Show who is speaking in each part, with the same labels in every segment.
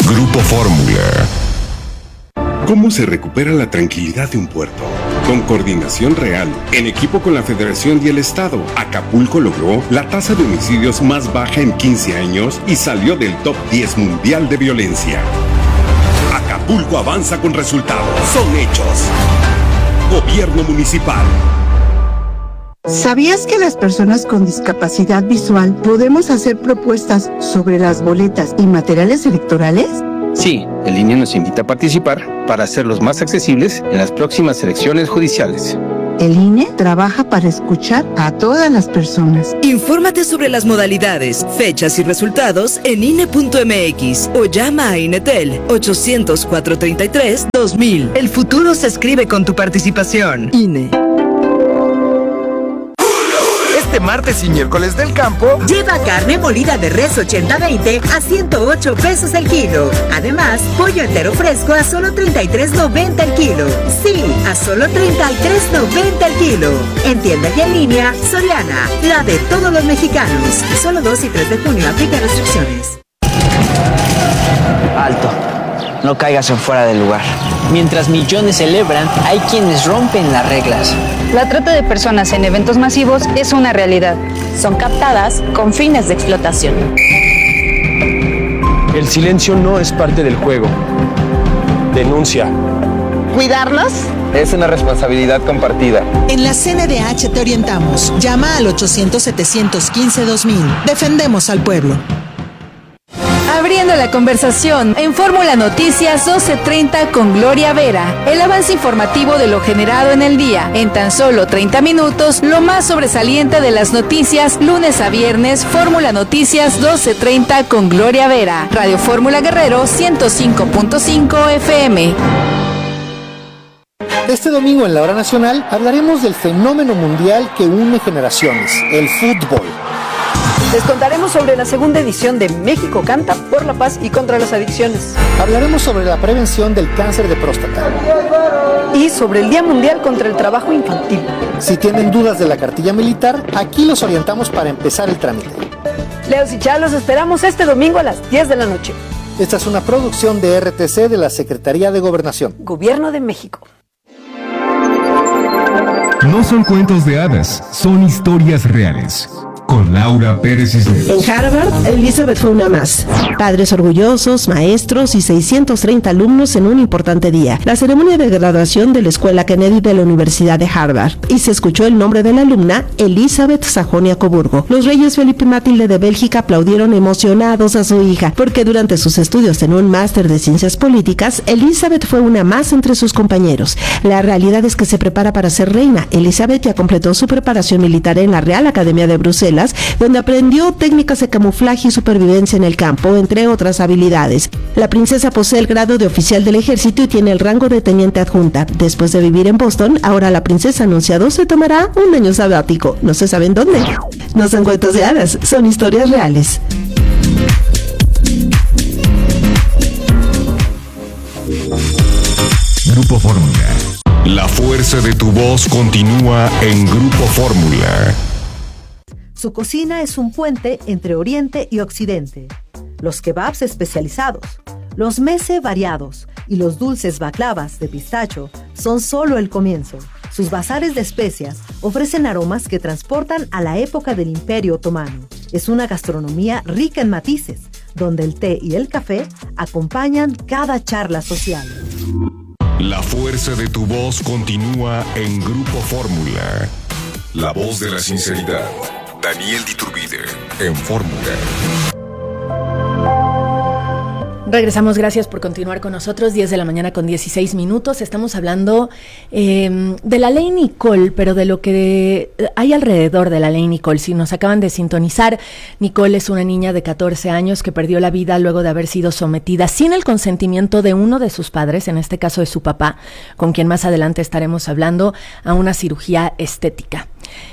Speaker 1: Grupo Fórmula. ¿Cómo se recupera la tranquilidad de un puerto? Con coordinación real, en equipo con la Federación y el Estado, Acapulco logró la tasa de homicidios más baja en 15 años y salió del top 10 mundial de violencia. Acapulco avanza con resultados. Son hechos. Gobierno municipal.
Speaker 2: ¿Sabías que las personas con discapacidad visual podemos hacer propuestas sobre las boletas y materiales electorales?
Speaker 3: Sí, el INE nos invita a participar para hacerlos más accesibles en las próximas elecciones judiciales.
Speaker 2: El INE trabaja para escuchar a todas las personas.
Speaker 4: Infórmate sobre las modalidades, fechas y resultados en INE.mx o llama a INETEL 800-433-2000. El futuro se escribe con tu participación. INE.
Speaker 5: Este martes y miércoles del campo,
Speaker 6: lleva carne molida de res 80-20 a 108 pesos el kilo. Además, pollo entero fresco a solo 33.90 el kilo. Sí, a solo 33.90 el kilo. En tienda y en línea, Soriana, la de todos los mexicanos. Solo 2 y 3 de junio aplica restricciones.
Speaker 7: Alto, no caigas en fuera del lugar. Mientras millones celebran, hay quienes rompen las reglas.
Speaker 8: La trata de personas en eventos masivos es una realidad.
Speaker 9: Son captadas con fines de explotación.
Speaker 10: El silencio no es parte del juego. Denuncia.
Speaker 11: ¿Cuidarnos?
Speaker 3: Es una responsabilidad compartida.
Speaker 12: En la CNDH te orientamos. Llama al 800-715-2000. Defendemos al pueblo.
Speaker 13: Abriendo la conversación en Fórmula Noticias 12:30 con Gloria Vera. El avance informativo de lo generado en el día. En tan solo 30 minutos, lo más sobresaliente de las noticias, lunes a viernes, Fórmula Noticias 12:30 con Gloria Vera. Radio Fórmula Guerrero 105.5 FM.
Speaker 14: Este domingo en la Hora Nacional hablaremos del fenómeno mundial que une generaciones, el fútbol.
Speaker 15: Les contaremos sobre la segunda edición de México Canta por la Paz y contra las Adicciones.
Speaker 14: Hablaremos sobre la prevención del cáncer de próstata.
Speaker 15: Y sobre el Día Mundial contra el Trabajo Infantil.
Speaker 14: Si tienen dudas de la cartilla militar, aquí los orientamos para empezar el trámite.
Speaker 15: Leos y Chá, los esperamos este domingo a las 10 de la noche.
Speaker 14: Esta es una producción de RTC de la Secretaría de Gobernación.
Speaker 15: Gobierno de México.
Speaker 1: No son cuentos de hadas, son historias reales. Con Laura Pérez Cisneros.
Speaker 16: En Harvard, Elizabeth fue una más. Padres orgullosos, maestros y 630 alumnos en un importante día. La ceremonia de graduación de la Escuela Kennedy de la Universidad de Harvard. Y se escuchó el nombre de la alumna, Elizabeth Sajonia-Coburgo. Los reyes Felipe y Matilde de Bélgica aplaudieron emocionados a su hija, porque durante sus estudios en un máster de ciencias políticas, Elizabeth fue una más entre sus compañeros. La realidad es que se prepara para ser reina. Elizabeth ya completó su preparación militar en la Real Academia de Bruselas, donde aprendió técnicas de camuflaje y supervivencia en el campo, entre otras habilidades. La princesa posee el grado de oficial del ejército y tiene el rango de teniente adjunta. Después de vivir en Boston, ahora la princesa ha anunciado se tomará un año sabático. No se sabe en dónde. No son cuentos de hadas, son historias reales.
Speaker 1: Grupo Fórmula. La fuerza de tu voz continúa en Grupo Fórmula.
Speaker 17: Su cocina es un puente entre Oriente y Occidente. Los kebabs especializados, los meze variados y los dulces baklavas de pistacho son solo el comienzo. Sus bazares de especias ofrecen aromas que transportan a la época del Imperio Otomano. Es una gastronomía rica en matices, donde el té y el café acompañan cada charla social.
Speaker 1: La fuerza de tu voz continúa en Grupo Fórmula. La voz de la sinceridad. Daniel Diturbide, en Fórmula.
Speaker 18: Regresamos, gracias por continuar con nosotros, 10 de la mañana con 16 minutos. Estamos hablando de la ley Nicole, pero de lo que hay alrededor de la ley Nicole. Si nos acaban de sintonizar, Nicole es una niña de 14 años que perdió la vida luego de haber sido sometida sin el consentimiento de uno de sus padres, en este caso de su papá, con quien más adelante estaremos hablando, a una cirugía estética.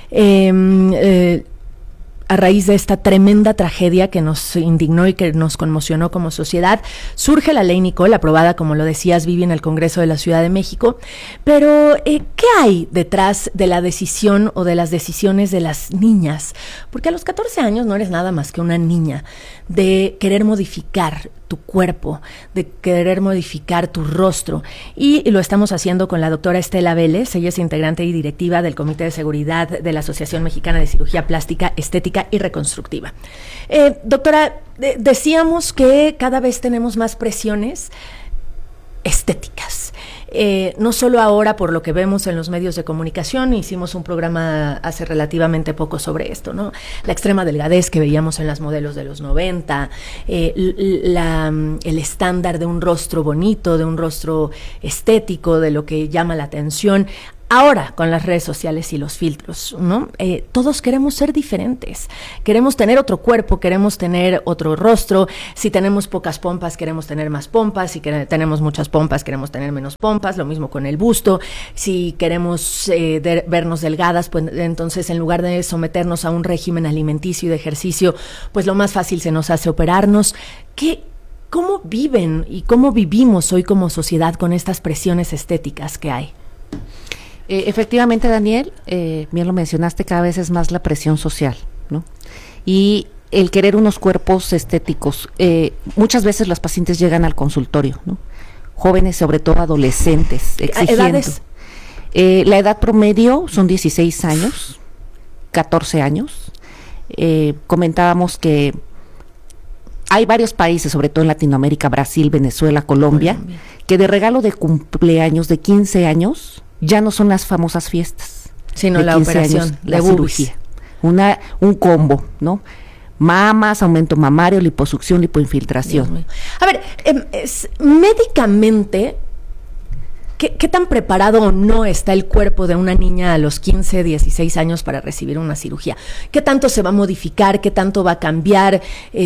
Speaker 18: A raíz de esta tremenda tragedia que nos indignó y que nos conmocionó como sociedad, surge la ley Nicole, aprobada, como lo decías, Vivi, en el Congreso de la Ciudad de México. Pero, ¿qué hay detrás de la decisión o de las decisiones de las niñas? Porque a los 14 años no eres nada más que una niña, de querer modificar tu cuerpo, de querer modificar tu rostro. Y lo estamos haciendo con la doctora Estela Vélez. Ella es integrante y directiva del Comité de Seguridad de la Asociación Mexicana de Cirugía Plástica, Estética y Reconstructiva. Doctora, decíamos que cada vez tenemos más presiones estéticas. No solo ahora por lo que vemos en los medios de comunicación, hicimos un programa hace relativamente poco sobre esto, ¿no? La extrema delgadez que veíamos en las modelos de los 90, el estándar de un rostro bonito, de un rostro estético, de lo que llama la atención. Ahora, con las redes sociales y los filtros, ¿no? Todos queremos ser diferentes, queremos tener otro cuerpo, queremos tener otro rostro. Si tenemos pocas pompas, queremos tener más pompas. Si tenemos muchas pompas, queremos tener menos pompas. Lo mismo con el busto. Si queremos vernos delgadas, pues entonces en lugar de someternos a un régimen alimenticio y de ejercicio, pues lo más fácil se nos hace operarnos. ¿Cómo viven y cómo vivimos hoy como sociedad con estas presiones estéticas que hay?
Speaker 11: Efectivamente, Daniel, bien lo mencionaste, cada vez es más la presión social, ¿no? Y el querer unos cuerpos estéticos. Muchas veces los pacientes llegan al consultorio, ¿no? Jóvenes, sobre todo adolescentes, exigiendo. ¿Edades? La edad promedio son 16 años, 14 años. Comentábamos que hay varios países, sobre todo en Latinoamérica, Brasil, Venezuela, Colombia, que de regalo de cumpleaños de 15 años ya no son las famosas fiestas,
Speaker 18: sino la operación,
Speaker 11: la cirugía, un combo, ¿no? Mamas, aumento mamario, liposucción, lipoinfiltración.
Speaker 18: A ver, médicamente, ¿qué tan preparado o no está el cuerpo de una niña a los 15, 16 años para recibir una cirugía? ¿Qué tanto se va a modificar? ¿Qué tanto va a cambiar?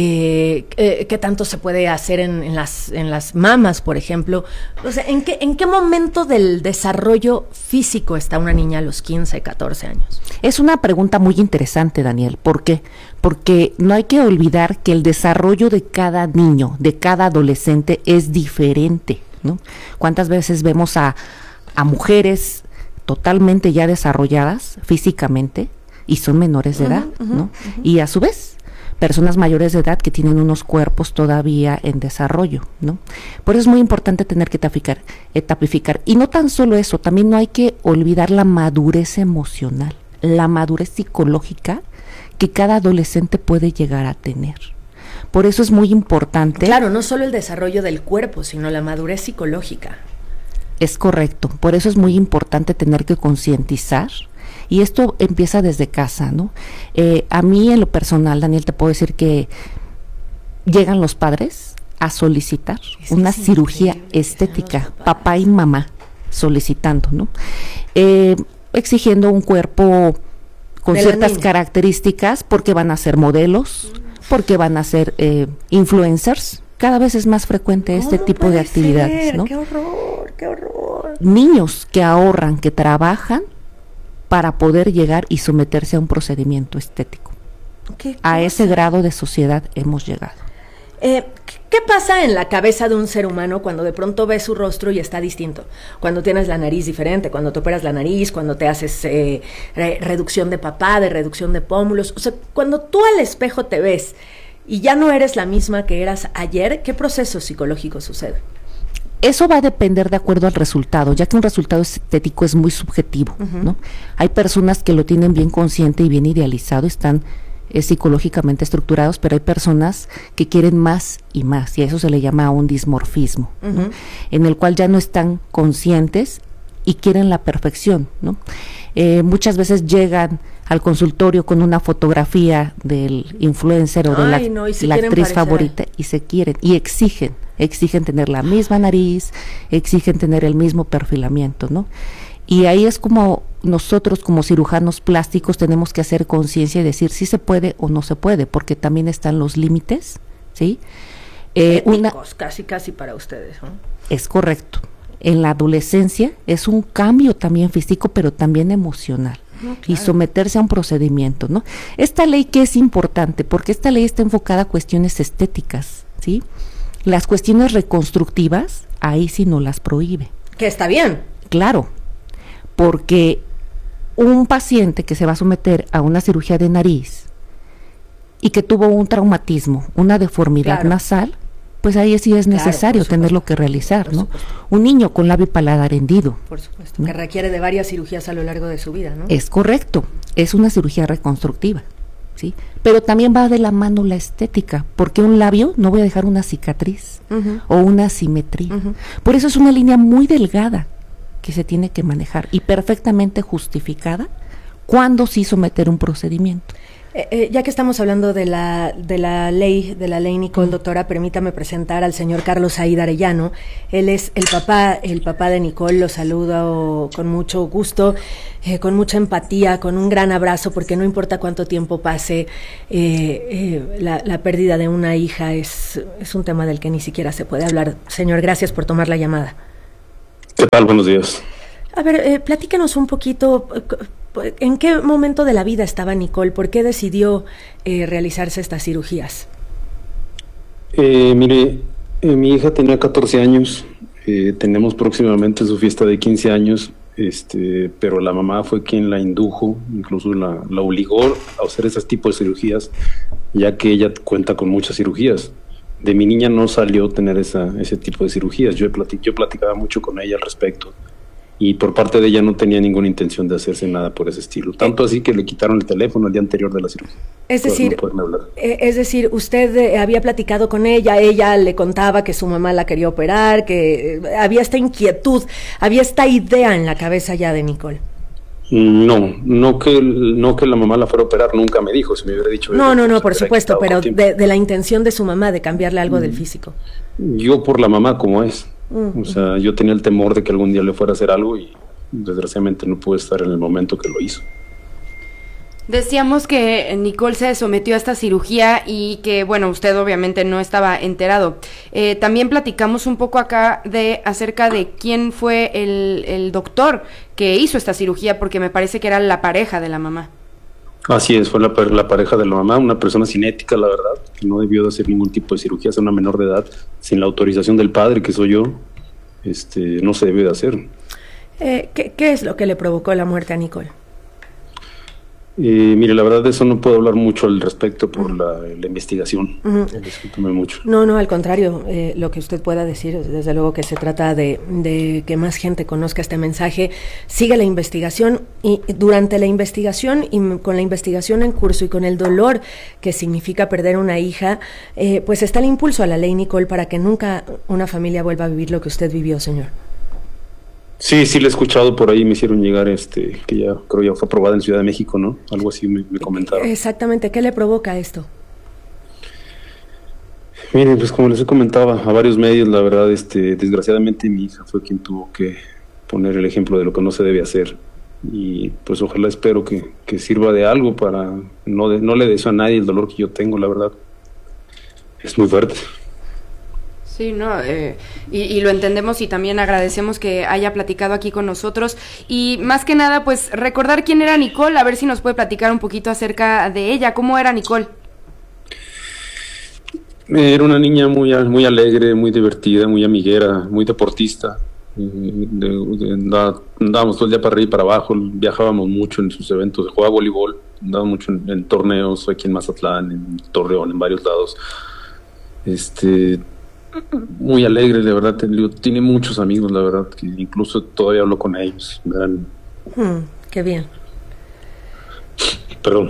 Speaker 18: ¿Qué tanto se puede hacer en las mamas, por ejemplo? O sea, ¿en qué momento del desarrollo físico está una niña a los 15, 14 años?
Speaker 11: Es una pregunta muy interesante, Daniel. ¿Por qué? Porque no hay que olvidar que el desarrollo de cada niño, de cada adolescente es diferente, ¿no? ¿Cuántas veces vemos a mujeres totalmente ya desarrolladas físicamente y son menores de edad, ¿no? Y a su vez, personas mayores de edad que tienen unos cuerpos todavía en desarrollo, ¿no? Por eso es muy importante tener que etapificar. Y no tan solo eso, también no hay que olvidar la madurez emocional, la madurez psicológica que cada adolescente puede llegar a tener. Por eso es muy importante.
Speaker 18: Claro, no solo el desarrollo del cuerpo, sino la madurez psicológica.
Speaker 11: Es correcto, por eso es muy importante tener que concientizar, y esto empieza desde casa, ¿no? A mí en lo personal, Daniel, te puedo decir que llegan los padres a solicitar una cirugía estética, papá y mamá solicitando, ¿no? Exigiendo un cuerpo con ciertas características, porque van a ser modelos, porque van a ser influencers. Cada vez es más frecuente este tipo de actividades, ¿no?
Speaker 18: ¡Qué horror, qué horror!
Speaker 11: Niños que ahorran, que trabajan para poder llegar y someterse a un procedimiento estético. A ese grado de sociedad hemos llegado.
Speaker 18: ¿Qué pasa en la cabeza de un ser humano cuando de pronto ves su rostro y está distinto? Cuando tienes la nariz diferente, cuando te operas la nariz, cuando te haces reducción de papada, reducción de pómulos. O sea, cuando tú al espejo te ves y ya no eres la misma que eras ayer, ¿qué proceso psicológico sucede?
Speaker 11: Eso va a depender de acuerdo al resultado, ya que un resultado estético es muy subjetivo, ¿no? Hay personas que lo tienen bien consciente y bien idealizado, están psicológicamente estructurados, pero hay personas que quieren más y más, y a eso se le llama un dismorfismo, ¿no? En el cual ya no están conscientes y quieren la perfección, ¿no? Muchas veces llegan al consultorio con una fotografía del influencer o de la actriz favorita y se quieren, y exigen tener la misma nariz, exigen tener el mismo perfilamiento, ¿no? Y ahí es como nosotros como cirujanos plásticos tenemos que hacer conciencia y decir si se puede o no se puede, porque también están los límites, ¿sí?
Speaker 18: Éticos, casi para ustedes, ¿no?
Speaker 11: Es correcto. En la adolescencia es un cambio también físico, pero también emocional. No, claro. Y someterse a un procedimiento, ¿no? Esta ley que es importante, porque esta ley está enfocada a cuestiones estéticas, ¿sí? Las cuestiones reconstructivas, ahí sí no las prohíbe.
Speaker 18: Que está bien.
Speaker 11: Claro, porque un paciente que se va a someter a una cirugía de nariz y que tuvo un traumatismo, una deformidad nasal, pues ahí sí es necesario tenerlo que realizar, ¿no? Un niño con labio y paladar hendido.
Speaker 18: Por supuesto, que requiere de varias cirugías a lo largo de su vida, ¿no?
Speaker 11: Es correcto, es una cirugía reconstructiva, ¿sí? Pero también va de la mano la estética, porque un labio no voy a dejar una cicatriz o una asimetría. Por eso es una línea muy delgada que se tiene que manejar y perfectamente justificada cuando sí someter un procedimiento.
Speaker 18: Ya que estamos hablando de la ley Nicole, doctora, permítame presentar al señor Carlos Said Arellano. Él es el papá de Nicole. Lo saludo con mucho gusto, con mucha empatía, con un gran abrazo, porque no importa cuánto tiempo pase, la pérdida de una hija es un tema del que ni siquiera se puede hablar. Señor, gracias por tomar la llamada.
Speaker 19: ¿Qué tal? Buenos días.
Speaker 18: A ver, platícanos un poquito, ¿en qué momento de la vida estaba Nicole? ¿Por qué decidió realizarse estas cirugías?
Speaker 19: Mire, mi hija tenía 14 años, tenemos próximamente su fiesta de 15 años, pero la mamá fue quien la indujo, incluso la obligó a hacer ese tipo de cirugías, ya que ella cuenta con muchas cirugías. De mi niña no salió tener ese tipo de cirugías. Yo platicaba mucho con ella al respecto, y por parte de ella no tenía ninguna intención de hacerse nada por ese estilo, tanto así que le quitaron el teléfono el día anterior de la cirugía.
Speaker 18: Es decir, usted había platicado con ella le contaba que su mamá la quería operar, que había esta inquietud, había esta idea en la cabeza ya de Nicole.
Speaker 19: No que la mamá la fuera a operar, nunca me dijo. Si me hubiera dicho
Speaker 18: no, por supuesto, pero de la intención de su mamá de cambiarle algo del físico.
Speaker 19: Yo por la mamá como es. O sea, yo tenía el temor de que algún día le fuera a hacer algo y desgraciadamente no pude estar en el momento que lo hizo.
Speaker 20: Decíamos que Nicole se sometió a esta cirugía y que, bueno, usted obviamente no estaba enterado. También platicamos un poco acá acerca de quién fue el doctor que hizo esta cirugía, porque me parece que era la pareja de la mamá.
Speaker 19: Así es, fue la pareja de la mamá, una persona sin ética, la verdad, que no debió de hacer ningún tipo de cirugía, es una menor de edad, sin la autorización del padre, que soy yo, no se debió de hacer.
Speaker 18: ¿Qué es lo que le provocó la muerte a Nicole?
Speaker 19: Mire, la verdad de eso no puedo hablar mucho al respecto por la investigación. Discúlpeme mucho.
Speaker 18: No, al contrario, lo que usted pueda decir, desde luego que se trata de que más gente conozca este mensaje. Sigue la investigación y durante la investigación y con la investigación en curso y con el dolor que significa perder una hija, pues está el impulso a la ley Nicole para que nunca una familia vuelva a vivir lo que usted vivió, señor.
Speaker 19: Sí, lo he escuchado por ahí, me hicieron llegar que ya creo ya fue aprobada en Ciudad de México, ¿no? Algo así me comentaron.
Speaker 18: Exactamente, ¿qué le provoca esto?
Speaker 19: Miren, pues como les he comentado a varios medios, la verdad, desgraciadamente mi hija fue quien tuvo que poner el ejemplo de lo que no se debe hacer, y pues ojalá espero que sirva de algo para no le deseo a nadie el dolor que yo tengo, la verdad. Es muy fuerte.
Speaker 20: Sí, no, y lo entendemos y también agradecemos que haya platicado aquí con nosotros y más que nada pues recordar quién era Nicole, a ver si nos puede platicar un poquito acerca de ella. ¿Cómo era Nicole?
Speaker 19: Era una niña muy alegre, muy divertida, muy amiguera, muy deportista. Andábamos todo el día para arriba y para abajo, viajábamos mucho en sus eventos, jugaba voleibol, andábamos mucho en torneos aquí en Mazatlán, en Torreón, en varios lados. Muy alegre, de verdad, tiene muchos amigos, la verdad, que incluso todavía hablo con ellos.
Speaker 18: Qué bien.
Speaker 19: Perdón.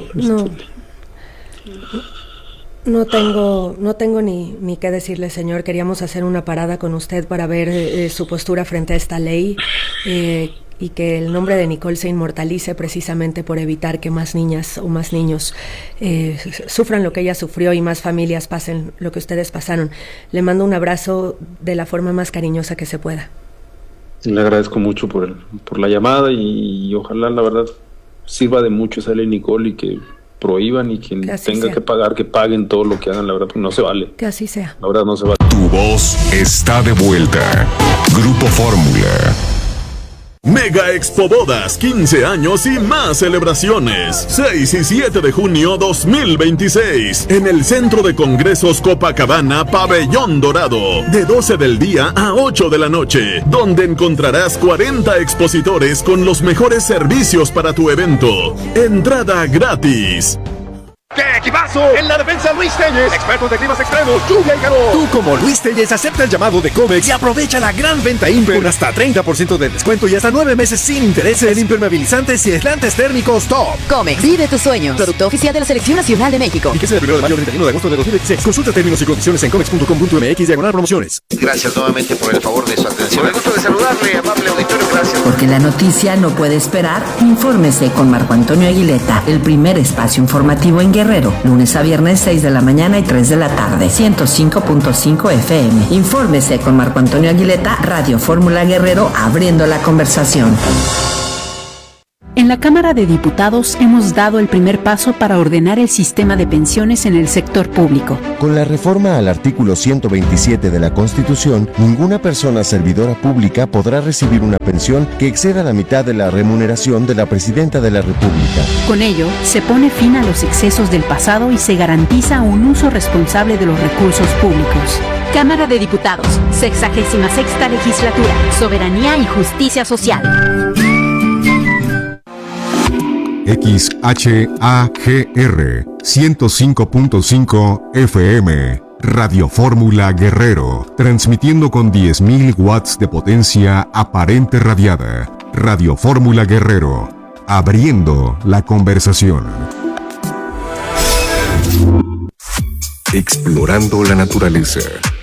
Speaker 18: No tengo ni qué decirle, señor. Queríamos hacer una parada con usted para ver su postura frente a esta ley y que el nombre de Nicole se inmortalice precisamente por evitar que más niñas o más niños sufran lo que ella sufrió y más familias pasen lo que ustedes pasaron. Le mando un abrazo de la forma más cariñosa que se pueda.
Speaker 19: Le agradezco mucho por la llamada y ojalá, la verdad, sirva de mucho esa ley Nicole y que prohíban y quien tenga que pagar, que paguen todo lo que hagan, la verdad, no se vale.
Speaker 18: Que así sea.
Speaker 19: La verdad no se vale.
Speaker 1: Tu voz está de vuelta. Grupo Fórmula.
Speaker 21: Mega Expo Bodas, 15 años y más celebraciones. 6 y 7 de junio 2026. En el Centro de Congresos Copacabana, Pabellón Dorado. De 12 del día a 8 de la noche. Donde encontrarás 40 expositores con los mejores servicios para tu evento. Entrada gratis.
Speaker 2: ¡Qué equipazo! En la defensa Luis Telles, expertos de climas extremos, lluvia y calor. Tú como Luis Telles acepta el llamado de Comex y aprovecha la gran venta Imper con hasta 30% de descuento y hasta 9 meses sin intereses en impermeabilizantes y aislantes térmicos top.
Speaker 22: Comex, vive tus sueños. Producto oficial de la Selección Nacional de México.
Speaker 2: Y que sea del 1 de mayo al 31 de agosto de 2016. Consulta términos y condiciones en comex.com.mx/promociones.
Speaker 23: Gracias nuevamente por el favor de su atención. Con el gusto de saludarle, amable auditorio, gracias.
Speaker 6: Porque la noticia no puede esperar, infórmese con Marco Antonio Aguileta, el primer espacio informativo en Guerrero, lunes a viernes 6 de la mañana y 3 de la tarde, 105.5 FM. Infórmese con Marco Antonio Aguileta, Radio Fórmula Guerrero, abriendo la conversación.
Speaker 24: En la Cámara de Diputados hemos dado el primer paso para ordenar el sistema de pensiones en el sector público.
Speaker 25: Con la reforma al artículo 127 de la Constitución, ninguna persona servidora pública podrá recibir una pensión que exceda la mitad de la remuneración de la Presidenta de la República.
Speaker 24: Con ello, se pone fin a los excesos del pasado y se garantiza un uso responsable de los recursos públicos.
Speaker 22: Cámara de Diputados, 66ª Legislatura, Soberanía y Justicia Social.
Speaker 1: XHAGR 105.5 FM Radio Fórmula Guerrero, transmitiendo con 10.000 watts de potencia aparente radiada. Radio Fórmula Guerrero, abriendo la conversación. Explorando la naturaleza.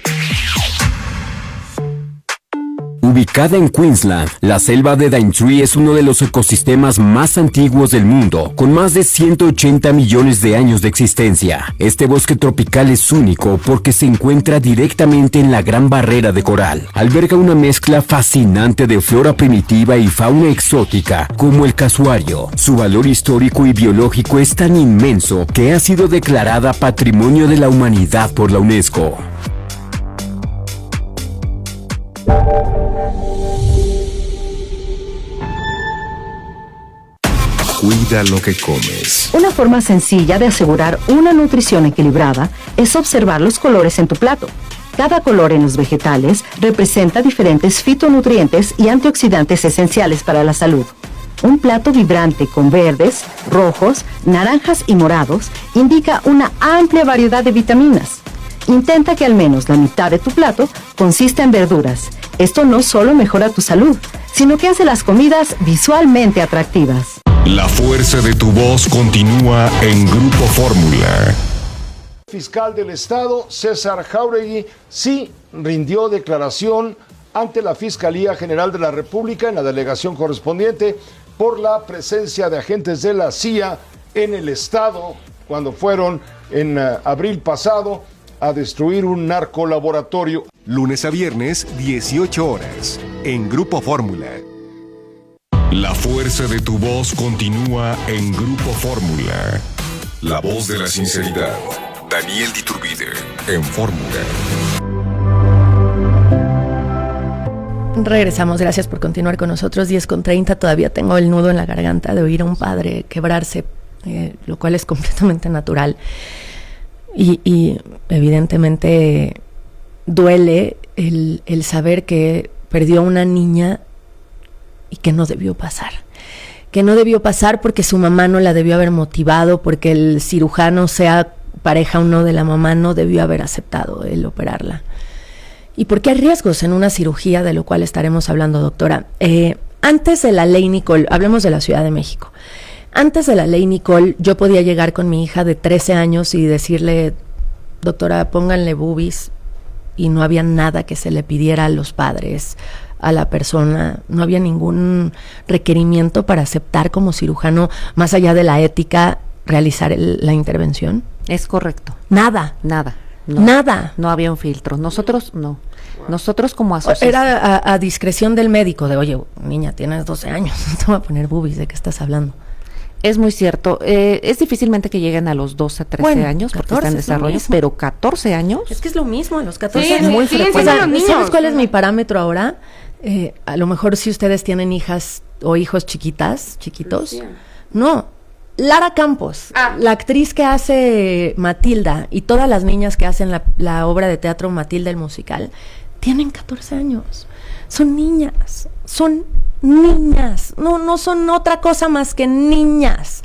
Speaker 26: Ubicada en Queensland, la selva de Daintree es uno de los ecosistemas más antiguos del mundo, con más de 180 millones de años de existencia. Este bosque tropical es único porque se encuentra directamente en la Gran Barrera de Coral. Alberga una mezcla fascinante de flora primitiva y fauna exótica, como el casuario. Su valor histórico y biológico es tan inmenso que ha sido declarada Patrimonio de la Humanidad por la UNESCO.
Speaker 1: Cuida lo que comes.
Speaker 17: Una forma sencilla de asegurar una nutrición equilibrada es observar los colores en tu plato. Cada color en los vegetales representa diferentes fitonutrientes y antioxidantes esenciales para la salud. Un plato vibrante con verdes, rojos, naranjas y morados indica una amplia variedad de vitaminas. Intenta que al menos la mitad de tu plato consista en verduras. Esto no solo mejora tu salud, sino que hace las comidas visualmente atractivas.
Speaker 1: La fuerza de tu voz continúa en Grupo Fórmula.
Speaker 27: Fiscal del Estado, César Jáuregui, sí rindió declaración ante la Fiscalía General de la República en la delegación correspondiente por la presencia de agentes de la CIA en el Estado cuando fueron en abril pasado a destruir un narcolaboratorio.
Speaker 1: Lunes a viernes, 18 horas, en Grupo Fórmula. La fuerza de tu voz continúa en Grupo Fórmula. La voz de la sinceridad. Daniel Diturbide, en Fórmula.
Speaker 18: Regresamos, gracias por continuar con nosotros. 10:30, todavía tengo el nudo en la garganta de oír a un padre quebrarse, lo cual es completamente natural. Y evidentemente duele el saber que perdió a una niña y que no debió pasar. Que no debió pasar porque su mamá no la debió haber motivado, porque el cirujano, sea pareja o no de la mamá, no debió haber aceptado el operarla. Y porque hay riesgos en una cirugía, de lo cual estaremos hablando, doctora. Antes de la ley Nicole, hablemos de la Ciudad de México. Antes de la ley Nicole, yo podía llegar con mi hija de 13 años y decirle, doctora, pónganle boobies, y no había nada que se le pidiera a los padres, a la persona, no había ningún requerimiento para aceptar como cirujano, más allá de la ética, realizar la intervención.
Speaker 11: Es correcto.
Speaker 18: Nada.
Speaker 11: No,
Speaker 18: nada.
Speaker 11: No había un filtro. Nosotros no. Nosotros como asociación.
Speaker 18: Era a discreción del médico, de oye, niña, tienes 12 años, no te voy a poner boobies, ¿de qué estás hablando?
Speaker 11: Es muy cierto. Es difícilmente que lleguen a los 12, 13 años, porque 14, están en desarrollo, pero 14 años.
Speaker 18: Es que es lo mismo, a los 14
Speaker 11: años.
Speaker 18: Es muy frecuente. ¿Sabes cuál
Speaker 11: es
Speaker 18: mi parámetro ahora? A lo mejor si ustedes tienen hijas o hijos chiquitos. No. Lara Campos, la actriz que hace Matilda y todas las niñas que hacen la obra de teatro Matilda el musical, tienen 14 años. Son niñas. No son otra cosa más que niñas.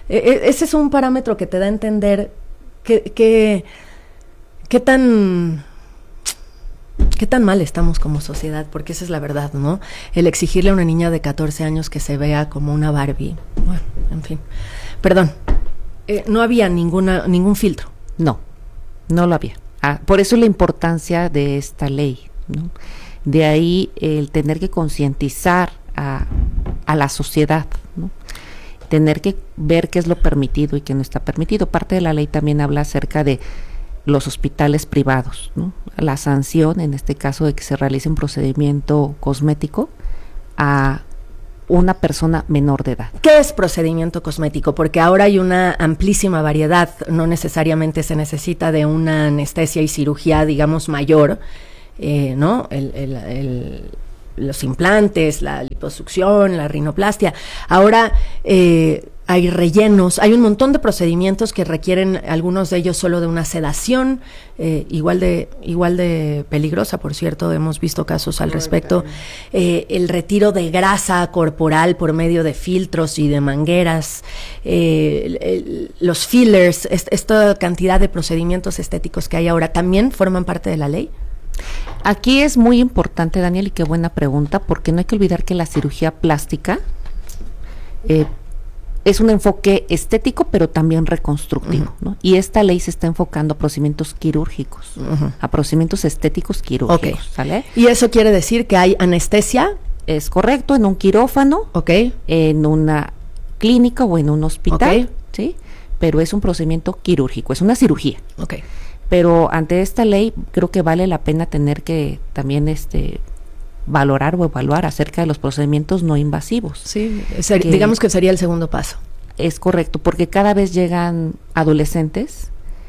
Speaker 18: ese es un parámetro que te da a entender qué tan mal estamos como sociedad, porque esa es la verdad, ¿no? El exigirle a una niña de 14 años que se vea como una Barbie, bueno, en fin. Perdón, no había ningún filtro.
Speaker 11: No lo había. Por eso la importancia de esta ley, ¿no? De ahí el tener que concientizar a la sociedad, ¿no? Tener que ver qué es lo permitido y qué no está permitido. Parte de la ley también habla acerca de los hospitales privados, ¿no? La sanción, en este caso, de que se realice un procedimiento cosmético a una persona menor de edad.
Speaker 18: ¿Qué es procedimiento cosmético? Porque ahora hay una amplísima variedad, no necesariamente se necesita de una anestesia y cirugía, digamos, mayor, ¿no? Los implantes, la liposucción, la rinoplastia. Ahora hay rellenos, hay un montón de procedimientos que requieren, algunos de ellos solo de una sedación, igual de peligrosa, por cierto, hemos visto casos al respecto. El retiro de grasa corporal por medio de filtros y de mangueras, los fillers, esta cantidad de procedimientos estéticos que hay ahora, ¿también forman parte de la ley?
Speaker 11: Aquí es muy importante, Daniel, y qué buena pregunta, porque no hay que olvidar que la cirugía plástica es un enfoque estético, pero también reconstructivo, ¿no? Y esta ley se está enfocando a procedimientos quirúrgicos, a procedimientos estéticos quirúrgicos, ¿sale?
Speaker 18: ¿Y eso quiere decir que hay anestesia?
Speaker 11: Es correcto, en un quirófano, en una clínica o en un hospital, ¿sí? Pero es un procedimiento quirúrgico, es una cirugía. Pero ante esta ley creo que vale la pena tener que también valorar o evaluar acerca de los procedimientos no invasivos.
Speaker 18: Sí, digamos que sería el segundo paso.
Speaker 11: Es correcto, porque cada vez llegan adolescentes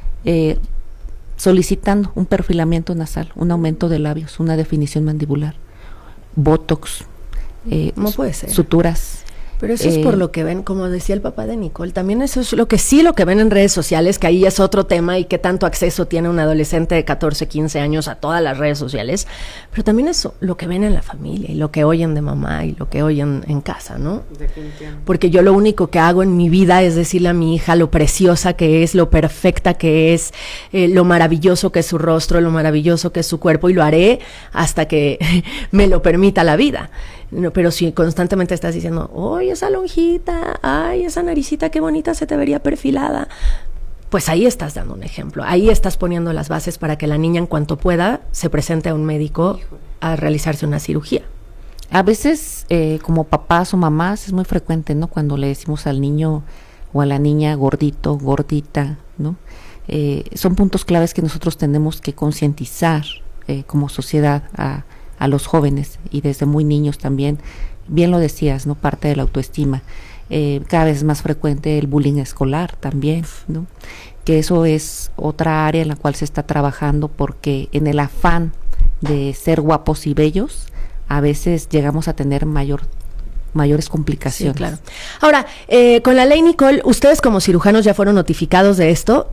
Speaker 11: solicitando un perfilamiento nasal, un aumento de labios, una definición mandibular, botox,
Speaker 18: ¿cómo puede ser?
Speaker 11: Suturas.
Speaker 18: Pero eso es por lo que ven, como decía el papá de Nicole, también eso es lo que ven en redes sociales, que ahí es otro tema y qué tanto acceso tiene un adolescente de 14, 15 años a todas las redes sociales, pero también es lo que ven en la familia y lo que oyen de mamá y lo que oyen en casa, ¿no? Porque yo lo único que hago en mi vida es decirle a mi hija lo preciosa que es, lo perfecta que es, lo maravilloso que es su rostro, lo maravilloso que es su cuerpo, y lo haré hasta que me lo permita la vida. No, pero si constantemente estás diciendo, ¡ay, esa lonjita! ¡Ay, esa naricita, qué bonita se te vería perfilada! Pues ahí estás dando un ejemplo, ahí estás poniendo las bases para que la niña, en cuanto pueda, se presente a un médico a realizarse una cirugía.
Speaker 11: A veces, como papás o mamás, es muy frecuente, ¿no? Cuando le decimos al niño o a la niña gordito, gordita, ¿no? Son puntos claves que nosotros tenemos que concientizar como sociedad a los jóvenes, y desde muy niños también, bien lo decías, ¿no? Parte de la autoestima. Cada vez es más frecuente el bullying escolar también, ¿no? Que eso es otra área en la cual se está trabajando, porque en el afán de ser guapos y bellos, a veces llegamos a tener mayores complicaciones.
Speaker 18: Sí, claro. Ahora, con la ley Nicole, ¿ustedes como cirujanos ya fueron notificados de esto?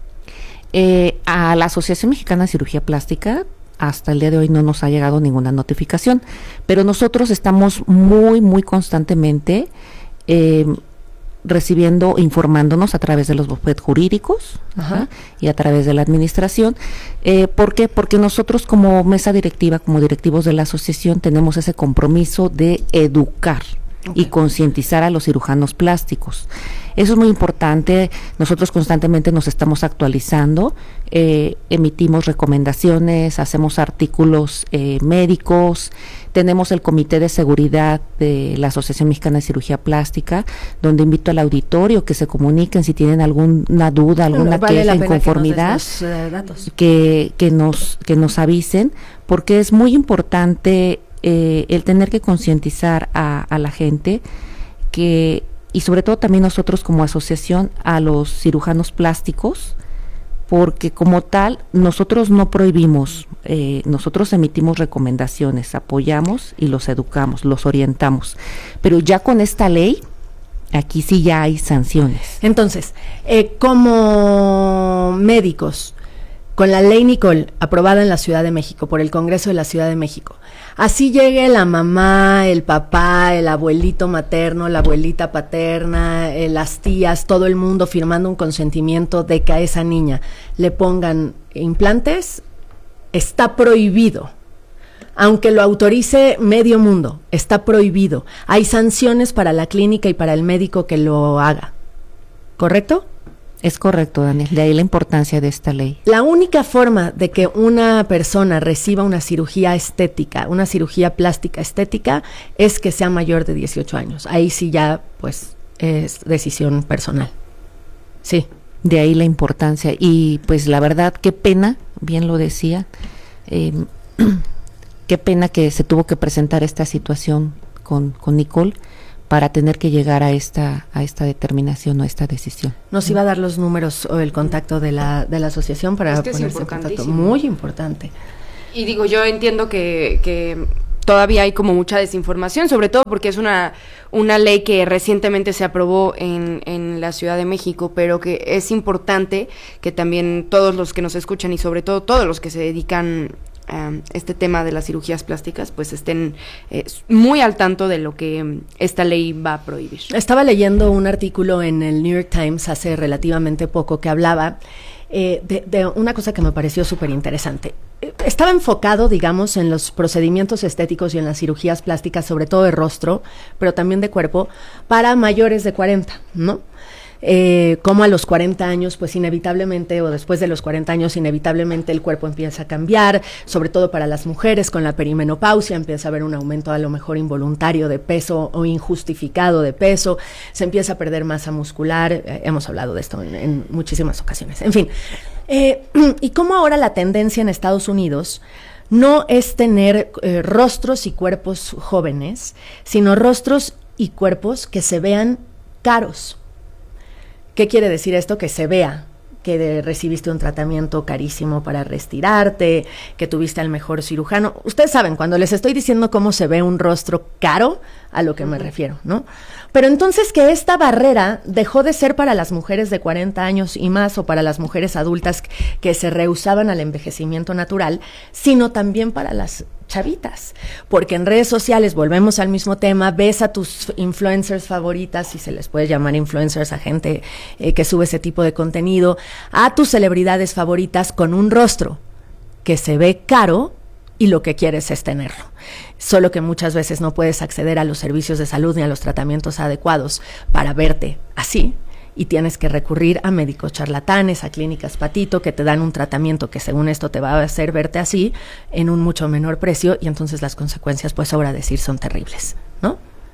Speaker 11: A la Asociación Mexicana de Cirugía Plástica, hasta el día de hoy no nos ha llegado ninguna notificación, pero nosotros estamos muy constantemente recibiendo, informándonos a través de los bufetes jurídicos y a través de la administración. ¿Por qué? Porque nosotros como mesa directiva, como directivos de la asociación, tenemos ese compromiso de educar y concientizar a los cirujanos plásticos. Eso es muy importante. Nosotros constantemente nos estamos actualizando, emitimos recomendaciones, hacemos artículos médicos, tenemos el Comité de Seguridad de la Asociación Mexicana de Cirugía Plástica, donde invito al auditorio que se comuniquen si tienen alguna duda, alguna queja, inconformidad, que nos avisen, porque es muy importante el tener que concientizar a la gente y sobre todo también nosotros como asociación a los cirujanos plásticos, porque como tal nosotros no prohibimos, nosotros emitimos recomendaciones, apoyamos y los educamos, los orientamos, pero ya con esta ley aquí sí ya hay sanciones.
Speaker 18: Entonces, como médicos, con la ley Nicole, aprobada en la Ciudad de México, por el Congreso de la Ciudad de México, así llegue la mamá, el papá, el abuelito materno, la abuelita paterna, las tías, todo el mundo firmando un consentimiento de que a esa niña le pongan implantes, está prohibido. Aunque lo autorice medio mundo, está prohibido. Hay sanciones para la clínica y para el médico que lo haga. ¿Correcto?
Speaker 11: Es correcto, Daniel, de ahí la importancia de esta ley.
Speaker 18: La única forma de que una persona reciba una cirugía estética, una cirugía plástica estética, es que sea mayor de 18 años. Ahí sí ya, pues, es decisión personal. Sí.
Speaker 11: De ahí la importancia. Y pues la verdad, qué pena, bien lo decía, qué pena que se tuvo que presentar esta situación con Nicole, para tener que llegar a esta determinación o a esta decisión.
Speaker 18: Nos iba a dar los números o el contacto de la asociación para ponerse en contacto. Muy importante.
Speaker 20: Y digo, yo entiendo que todavía hay como mucha desinformación, sobre todo porque es una ley que recientemente se aprobó en la Ciudad de México, pero que es importante que también todos los que nos escuchan y sobre todo todos los que se dedican este tema de las cirugías plásticas, pues estén muy al tanto de lo que esta ley va a prohibir.
Speaker 18: Estaba leyendo un artículo en el New York Times hace relativamente poco que hablaba de una cosa que me pareció súper interesante. Estaba enfocado, digamos, en los procedimientos estéticos y en las cirugías plásticas, sobre todo de rostro, pero también de cuerpo, para mayores de 40, ¿no? Como a los 40 años, pues inevitablemente, o después de los 40 años, inevitablemente el cuerpo empieza a cambiar, sobre todo para las mujeres con la perimenopausia, empieza a haber un aumento a lo mejor involuntario de peso o injustificado de peso, se empieza a perder masa muscular, hemos hablado de esto en muchísimas ocasiones, en fin. Y como ahora la tendencia en Estados Unidos no es tener rostros y cuerpos jóvenes, sino rostros y cuerpos que se vean caros. ¿Qué quiere decir esto? Que se vea que recibiste un tratamiento carísimo para retirarte, que tuviste al mejor cirujano. Ustedes saben, cuando les estoy diciendo cómo se ve un rostro caro, a lo que me refiero, ¿no? Pero entonces que esta barrera dejó de ser para las mujeres de 40 años y más, o para las mujeres adultas que se rehusaban al envejecimiento natural, sino también para las chavitas, porque en redes sociales, volvemos al mismo tema, ves a tus influencers favoritas, si se les puede llamar influencers a gente que sube ese tipo de contenido, a tus celebridades favoritas con un rostro que se ve caro y lo que quieres es tenerlo. Solo que muchas veces no puedes acceder a los servicios de salud ni a los tratamientos adecuados para verte así, y tienes que recurrir a médicos charlatanes, a clínicas patito, que te dan un tratamiento que según esto te va a hacer verte así en un mucho menor precio, y entonces las consecuencias, pues sobra decir, son terribles, ¿no?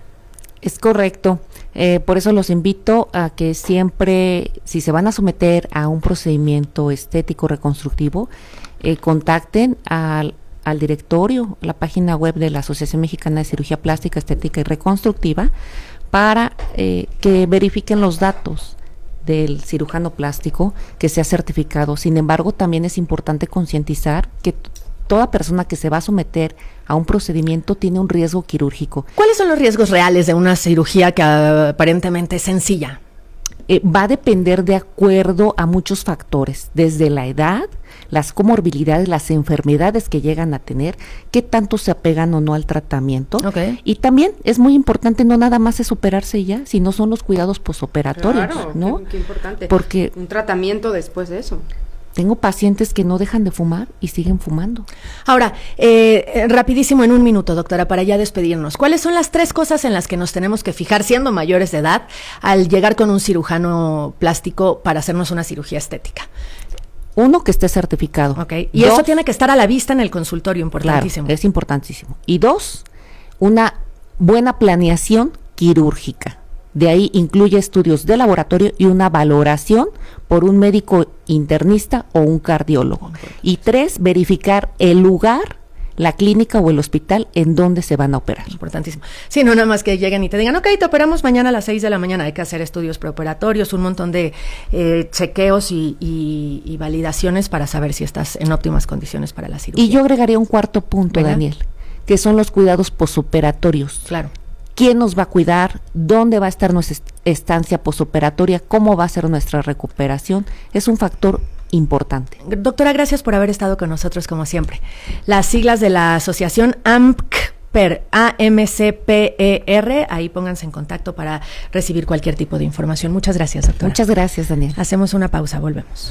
Speaker 11: Es correcto. Por eso los invito a que siempre, si se van a someter a un procedimiento estético reconstructivo, contacten al directorio, la página web de la Asociación Mexicana de Cirugía Plástica, Estética y Reconstructiva, para que verifiquen los datos del cirujano plástico que sea certificado. Sin embargo, también es importante concientizar que toda persona que se va a someter a un procedimiento tiene un riesgo quirúrgico.
Speaker 18: ¿Cuáles son los riesgos reales de una cirugía que aparentemente es sencilla?
Speaker 11: Va a depender de acuerdo a muchos factores, desde la edad, las comorbilidades, las enfermedades que llegan a tener, qué tanto se apegan o no al tratamiento.
Speaker 18: Okay.
Speaker 11: Y también es muy importante, no nada más es operarse ya, sino son los cuidados posoperatorios,
Speaker 20: claro,
Speaker 11: ¿no?
Speaker 20: Qué importante.
Speaker 11: Porque
Speaker 20: un tratamiento después de eso.
Speaker 11: Tengo pacientes que no dejan de fumar y siguen fumando.
Speaker 18: Ahora, rapidísimo, en un minuto, doctora, para ya despedirnos. ¿Cuáles son las 3 cosas en las que nos tenemos que fijar siendo mayores de edad al llegar con un cirujano plástico para hacernos una cirugía estética?
Speaker 11: 1, que esté certificado.
Speaker 18: Okay. Y 2, eso tiene que estar a la vista en el consultorio, importantísimo.
Speaker 11: Claro, es importantísimo. Y 2, una buena planeación quirúrgica. De ahí incluye estudios de laboratorio y una valoración por un médico internista o un cardiólogo. Y 3, verificar el lugar, la clínica o el hospital en donde se van a operar.
Speaker 18: Importantísimo. Sí, no nada más que lleguen y te digan, ok, te operamos mañana a las 6 de la mañana. Hay que hacer estudios preoperatorios, un montón de chequeos y validaciones para saber si estás en óptimas condiciones para la cirugía.
Speaker 11: Y yo agregaría un cuarto punto,
Speaker 18: ¿verdad?
Speaker 11: Daniel, que son los cuidados posoperatorios.
Speaker 18: Claro.
Speaker 11: ¿Quién nos va a cuidar? ¿Dónde va a estar nuestra estancia posoperatoria? ¿Cómo va a ser nuestra recuperación? Es un factor importante.
Speaker 18: Doctora, gracias por haber estado con nosotros como siempre. Las siglas de la asociación AMCPER, AMCPER, ahí pónganse en contacto para recibir cualquier tipo de información. Muchas gracias, doctora.
Speaker 11: Muchas gracias, Daniel.
Speaker 18: Hacemos una pausa, volvemos.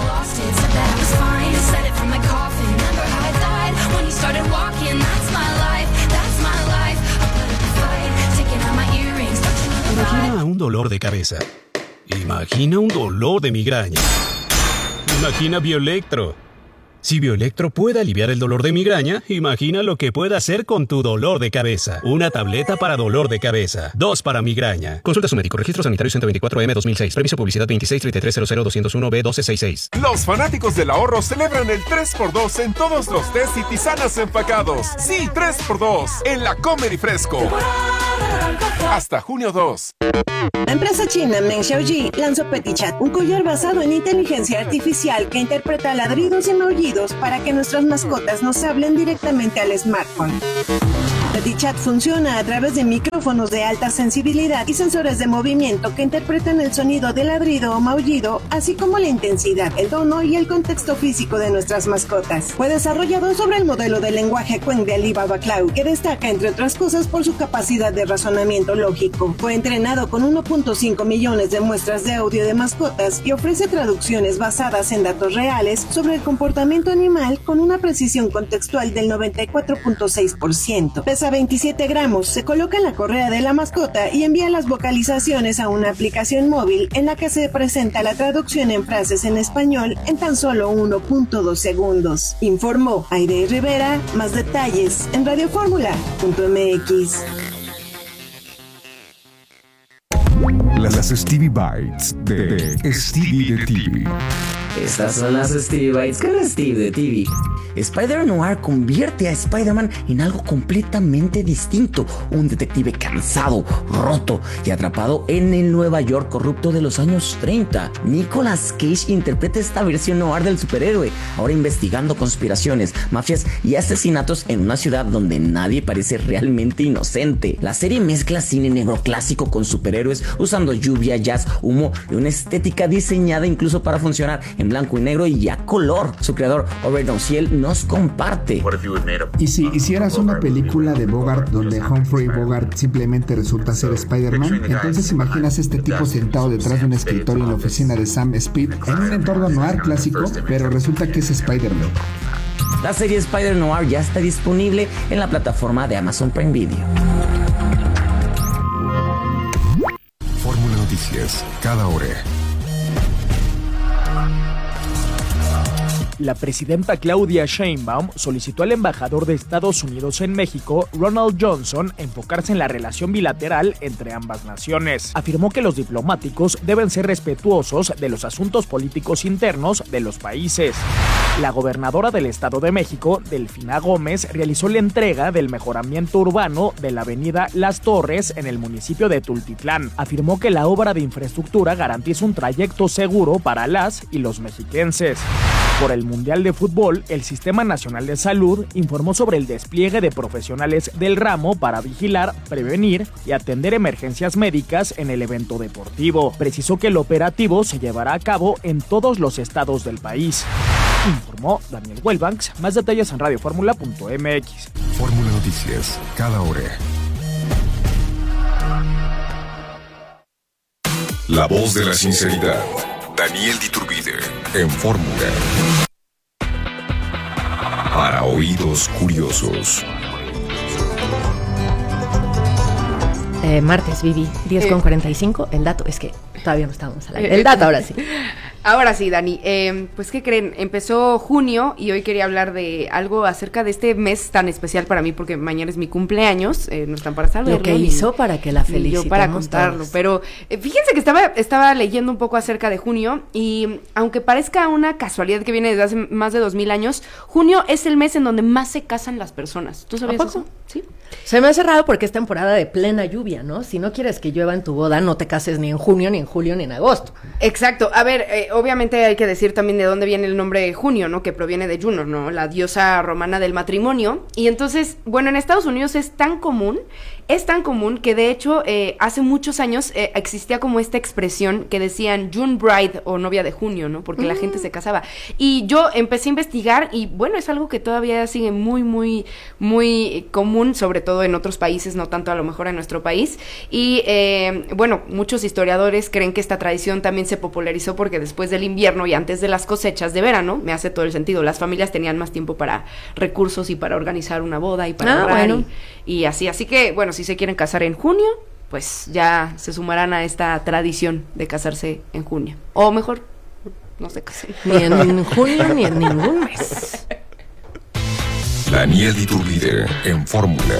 Speaker 3: Imagina un dolor de cabeza. Imagina un dolor de migraña. Imagina Bioelectro. Si Bioelectro puede aliviar el dolor de migraña, imagina lo que puede hacer con tu dolor de cabeza. Una tableta para dolor de cabeza. 2 para migraña. Consulta a su médico. Registro sanitario 124M 2006. Permiso publicidad 2633000201B1266.
Speaker 4: Los fanáticos del ahorro celebran el 3x2 en todos los tés y tisanas empacados. Sí, 3x2 en la Comer y Fresco. Hasta junio 2.
Speaker 5: La empresa china Meng Xiaoji lanzó Petit Chat, un collar basado en inteligencia artificial que interpreta ladridos y maullidos para que nuestras mascotas nos hablen directamente al smartphone. Petit Chat funciona a través de micrófonos de alta sensibilidad y sensores de movimiento que interpretan el sonido de ladrido o maullido, así como la intensidad, el tono y el contexto físico de nuestras mascotas. Fue desarrollado sobre el modelo de lenguaje Qwen de Alibaba Cloud, que destaca, entre otras cosas, por su capacidad de razonamiento lógico. Fue entrenado con 1.5 millones de muestras de audio de mascotas y ofrece traducciones basadas en datos reales sobre el comportamiento animal con una precisión contextual del 94.6%. Pesa 27 gramos, se coloca en la correa de la mascota y envía las vocalizaciones a una aplicación móvil en la que se presenta la traducción en frases en español en tan solo 1.2 segundos. Informó Aide Rivera. Más detalles en radioformula.mx.
Speaker 7: Las Stevie Bites de Stevie de TV.
Speaker 8: Estas son las Stevie Bites con Steve de TV. Spider-Noir convierte a Spider-Man en algo completamente distinto, un detective cansado, roto y atrapado en el Nueva York corrupto de los años 30. Nicolas Cage interpreta esta versión noir del superhéroe, ahora investigando conspiraciones, mafias y asesinatos en una ciudad donde nadie parece realmente inocente. La serie mezcla cine negro clásico con superhéroes, usando lluvia, jazz, humo y una estética diseñada incluso para funcionar en blanco y negro y a color. Su creador, Robert Ociel, nos comparte.
Speaker 9: Y si hicieras una película de Bogart donde Humphrey Bogart simplemente resulta ser Spider-Man, entonces imaginas este tipo sentado detrás de un escritorio en la oficina de Sam Speed en un entorno noir clásico, pero resulta que es Spider-Man.
Speaker 8: La serie Spider-Noir ya está disponible en la plataforma de Amazon Prime Video.
Speaker 7: Fórmula Noticias, cada hora.
Speaker 10: La presidenta Claudia Sheinbaum solicitó al embajador de Estados Unidos en México, Ronald Johnson, enfocarse en la relación bilateral entre ambas naciones. Afirmó que los diplomáticos deben ser respetuosos de los asuntos políticos internos de los países. La gobernadora del Estado de México, Delfina Gómez, realizó la entrega del mejoramiento urbano de la avenida Las Torres en el municipio de Tultitlán. Afirmó que la obra de infraestructura garantiza un trayecto seguro para las y los mexiquenses. Por el Mundial de Fútbol, el Sistema Nacional de Salud informó sobre el despliegue de profesionales del ramo para vigilar, prevenir y atender emergencias médicas en el evento deportivo. Precisó que el operativo se llevará a cabo en todos los estados del país. Informó Daniel Wellbanks. Más detalles en radioformula.mx.
Speaker 7: Fórmula Noticias, cada hora. La voz de la sinceridad. Daniel Diturbide, en Fórmula. Para oídos curiosos.
Speaker 18: Martes, Vivi, 10:45. El dato es que todavía no estábamos al aire. El dato, ahora sí.
Speaker 20: Ahora sí, Dani. Pues, ¿qué creen? Empezó junio y hoy quería hablar de algo acerca de este mes tan especial para mí, porque mañana es mi cumpleaños. No están para saberlo.
Speaker 18: Lo que hizo para que la felicitemos.
Speaker 20: Yo para contarlo. Todos. Pero fíjense que estaba leyendo un poco acerca de junio y aunque parezca una casualidad que viene desde hace más de 2000 años, junio es el mes en donde más se casan las personas. ¿Tú sabías eso?
Speaker 18: Sí. Se me hace raro porque es temporada de plena lluvia, ¿no? Si no quieres que llueva en tu boda, no te cases ni en junio, ni en julio, ni en agosto.
Speaker 20: Exacto. A ver, obviamente hay que decir también de dónde viene el nombre Junio, ¿no? Que proviene de Juno, ¿no? La diosa romana del matrimonio. Y entonces, bueno, en Estados Unidos es tan común que de hecho hace muchos años existía como esta expresión que decían June Bride o novia de junio, ¿no? Porque la gente se casaba. Y yo empecé a investigar y bueno, es algo que todavía sigue muy, muy, muy común, sobre todo en otros países, no tanto a lo mejor en nuestro país. Y bueno, muchos historiadores creen que esta tradición también se popularizó porque después del invierno y antes de las cosechas de verano, me hace todo el sentido, las familias tenían más tiempo para recursos y para organizar una boda y para ahorrar y así. Así que, bueno, si se quieren casar en junio, pues ya se sumarán a esta tradición de casarse en junio. O mejor, no se casen.
Speaker 18: Ni en junio ni en ningún mes.
Speaker 7: Daniel Iturbide en Fórmula.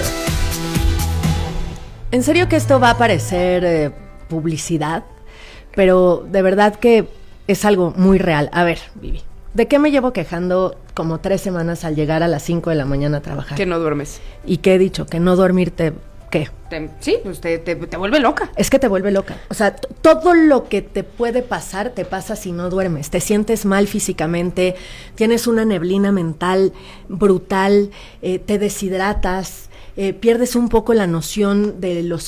Speaker 18: En serio que esto va a parecer publicidad, pero de verdad que es algo muy real. A ver, Vivi, ¿de qué me llevo quejando como 3 semanas al llegar a las 5 de la mañana a trabajar?
Speaker 20: Que no duermes.
Speaker 18: ¿Y qué he dicho? Que no dormirte, ¿qué?
Speaker 20: Sí, pues te vuelve loca.
Speaker 18: Es que te vuelve loca. O sea, todo lo que te puede pasar, te pasa si no duermes. Te sientes mal físicamente, tienes una neblina mental brutal, te deshidratas, pierdes un poco la noción de los